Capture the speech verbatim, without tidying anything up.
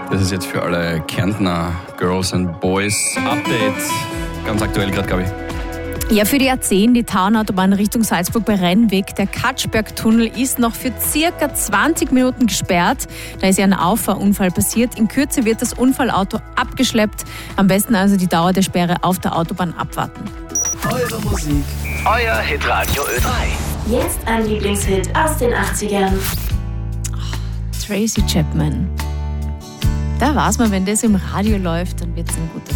Das ist jetzt für alle Kärntner Girls and Boys Update. Ganz aktuell gerade, glaube ich. Ja, für die A zehn, die Tauernautobahn Richtung Salzburg bei Rennweg. Der Katschbergtunnel ist noch für circa zwanzig Minuten gesperrt. Da ist ja ein Auffahrunfall passiert. In Kürze wird das Unfallauto abgeschleppt. Am besten also die Dauer der Sperre auf der Autobahn abwarten. Eure Musik, euer Hitradio Ö drei. Jetzt ein Lieblingshit aus den achtzigern. Tracy Chapman. Da weiß man, wenn das im Radio läuft, dann wird es ein guter